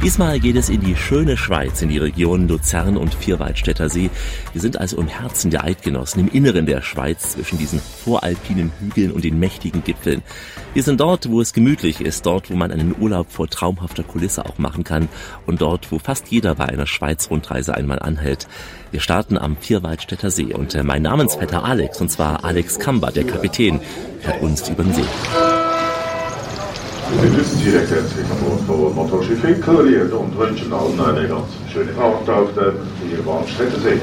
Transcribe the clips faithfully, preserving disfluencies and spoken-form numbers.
Diesmal geht es in die schöne Schweiz, in die Region Luzern und Vierwaldstätter See. Wir sind also im Herzen der Eidgenossen, im Inneren der Schweiz, zwischen diesen voralpinen Hügeln und den mächtigen Gipfeln. Wir sind dort, wo es gemütlich ist, dort, wo man einen Urlaub vor traumhafter Kulisse auch machen kann und dort, wo fast jeder bei einer Schweiz-Rundreise einmal anhält. Wir starten am Vierwaldstätter See und mein Namensvetter Alex, und zwar Alex Kamba, der Kapitän, fährt uns über den See. Wir begrüßen Sie recht herzlich an Bord von Motorschiff Winkler und wünschen allen eine ganz schöne Fahrt auf den Vierwaldstätter See.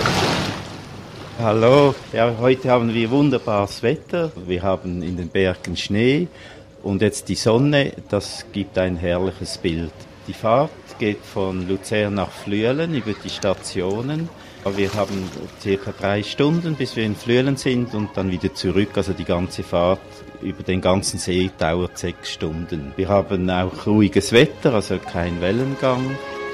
Hallo, ja, heute haben wir wunderbares Wetter. Wir haben in den Bergen Schnee und jetzt die Sonne, das gibt ein herrliches Bild. Die Fahrt geht von Luzern nach Flüelen über die Stationen. Wir haben circa drei Stunden, bis wir in Flüelen sind und dann wieder zurück. Also die ganze Fahrt über den ganzen See dauert sechs Stunden. Wir haben auch ruhiges Wetter, also kein Wellengang.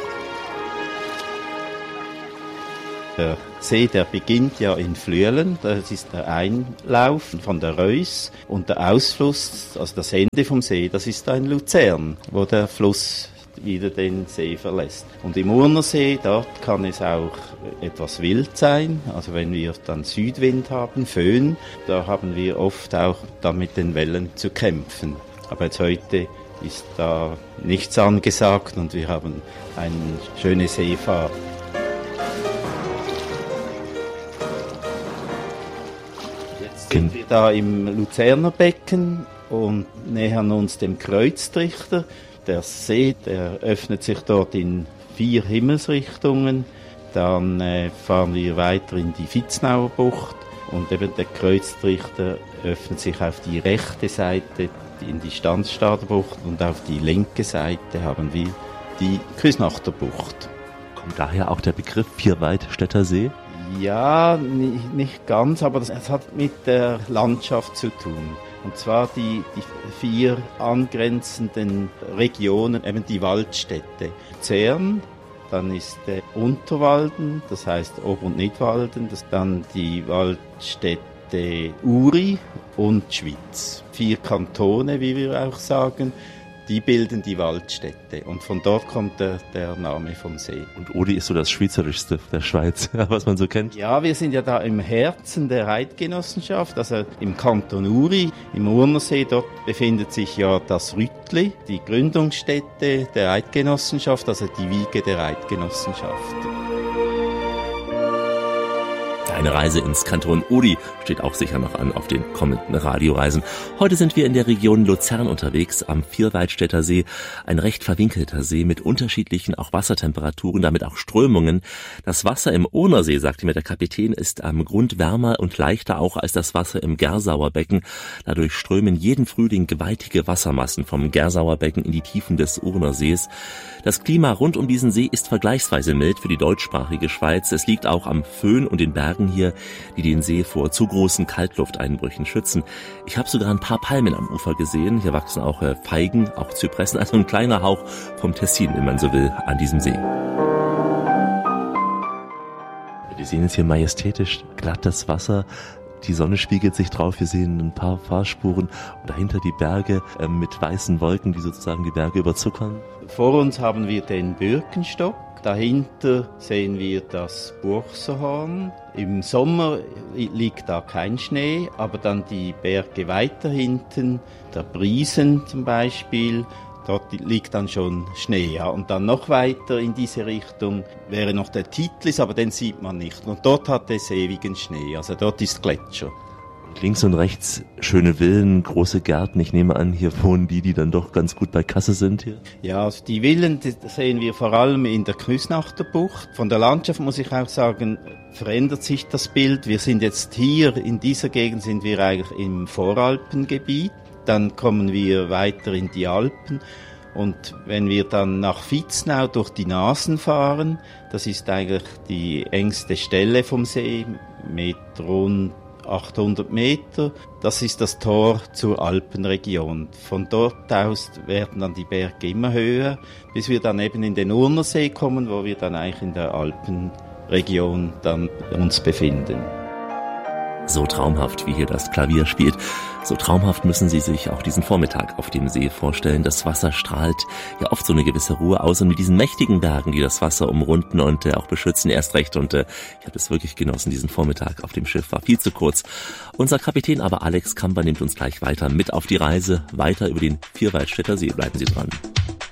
Der See, der beginnt ja in Flüelen, das ist der Einlauf von der Reuss, und der Ausfluss, also das Ende vom See, das ist da in Luzern, wo der Fluss wieder den See verlässt. Und im Urnersee, dort kann es auch etwas wild sein, also wenn wir dann Südwind haben, Föhn, da haben wir oft auch da mit den Wellen zu kämpfen. Aber jetzt heute ist da nichts angesagt und wir haben eine schöne Seefahrt. Jetzt sind wir da im Luzerner Becken und nähern uns dem Kreuztrichter. Der See, der öffnet sich dort in vier Himmelsrichtungen. Dann äh, fahren wir weiter in die Vitznauer Bucht und eben der Kreuztrichter öffnet sich auf die rechte Seite in die Stanzstader Bucht und auf die linke Seite haben wir die Küsnachter Bucht. Kommt daher auch der Begriff Vierwaldstätter See? Ja, nicht, nicht ganz, aber das, das hat mit der Landschaft zu tun. Und zwar die, die vier angrenzenden Regionen, eben die Waldstädte. Luzern, dann ist der Unterwalden, das heißt Ober- und Nidwalden, das dann die Waldstädte Uri und Schwyz. Vier Kantone, wie wir auch sagen, die bilden die Waldstädte. Und von dort kommt der, der Name vom See. Und Uri ist so das Schweizerischste der Schweiz, was man so kennt. Ja, wir sind ja da im Herzen der Eidgenossenschaft, also im Kanton Uri, im Urnersee. Dort befindet sich ja das Rütli, die Gründungsstätte der Eidgenossenschaft, also die Wiege der Eidgenossenschaft. Eine Reise ins Kanton Uri steht auch sicher noch an auf den kommenden Radioreisen. Heute sind wir in der Region Luzern unterwegs, am Vierwaldstätter See. Ein recht verwinkelter See mit unterschiedlichen auch Wassertemperaturen, damit auch Strömungen. Das Wasser im Urnersee, sagte mir der Kapitän, ist am Grund wärmer und leichter auch als das Wasser im Gersauer Becken. Dadurch strömen jeden Frühling gewaltige Wassermassen vom Gersauer Becken in die Tiefen des Urnersees. Das Klima rund um diesen See ist vergleichsweise mild für die deutschsprachige Schweiz. Es liegt auch am Föhn und den Bergen hier, die den See vor zu großen Kaltlufteinbrüchen schützen. Ich habe sogar ein paar Palmen am Ufer gesehen. Hier wachsen auch äh, Feigen, auch Zypressen, also ein kleiner Hauch vom Tessin, wenn man so will, an diesem See. Wir sehen jetzt hier majestätisch glattes Wasser. Die Sonne spiegelt sich drauf, wir sehen ein paar Fahrspuren und dahinter die Berge äh, mit weißen Wolken, die sozusagen die Berge überzuckern. Vor uns haben wir den Birkenstock, dahinter sehen wir das Burgserhorn. Im Sommer liegt da kein Schnee, aber dann die Berge weiter hinten, der Briesen zum Beispiel, dort liegt dann schon Schnee. Ja. Und dann noch weiter in diese Richtung wäre noch der Titlis, aber den sieht man nicht. Und dort hat es ewigen Schnee, also dort ist Gletscher. Links und rechts schöne Villen, große Gärten. Ich nehme an, hier wohnen die, die dann doch ganz gut bei Kasse sind hier. Ja, also die Villen die sehen wir vor allem in der Küsnachter Bucht. Von der Landschaft muss ich auch sagen, verändert sich das Bild. Wir sind jetzt hier, in dieser Gegend sind wir eigentlich im Voralpengebiet. Dann kommen wir weiter in die Alpen. Und wenn wir dann nach Vitznau durch die Nasen fahren, das ist eigentlich die engste Stelle vom See mit rund achthundert Meter. Das ist das Tor zur Alpenregion. Von dort aus werden dann die Berge immer höher, bis wir dann eben in den Urnersee kommen, wo wir dann eigentlich in der Alpenregion dann uns befinden. So traumhaft, wie hier das Klavier spielt. So traumhaft müssen Sie sich auch diesen Vormittag auf dem See vorstellen. Das Wasser strahlt ja oft so eine gewisse Ruhe aus und mit diesen mächtigen Bergen, die das Wasser umrunden und äh, auch beschützen, erst recht. Und äh, ich habe es wirklich genossen, diesen Vormittag auf dem Schiff war viel zu kurz. Unser Kapitän aber Alex Kamper nimmt uns gleich weiter mit auf die Reise, weiter über den Vierwaldstätter See. Bleiben Sie dran.